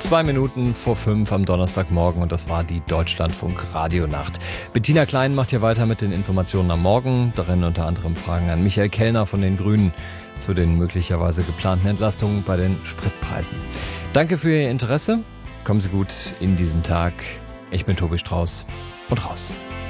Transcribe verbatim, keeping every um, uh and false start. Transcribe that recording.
Zwei Minuten vor fünf am Donnerstagmorgen und das war die Deutschlandfunk-Radionacht. Bettina Klein macht hier weiter mit den Informationen am Morgen. Darin unter anderem Fragen an Michael Kellner von den Grünen zu den möglicherweise geplanten Entlastungen bei den Spritpreisen. Danke für Ihr Interesse. Kommen Sie gut in diesen Tag. Ich bin Tobi Strauß und raus.